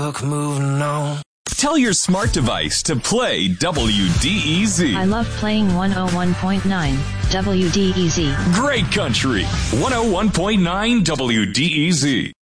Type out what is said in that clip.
Look, moving on. Tell your smart device to play WDEZ. I love playing 101.9 WDEZ. Great country. 101.9 WDEZ.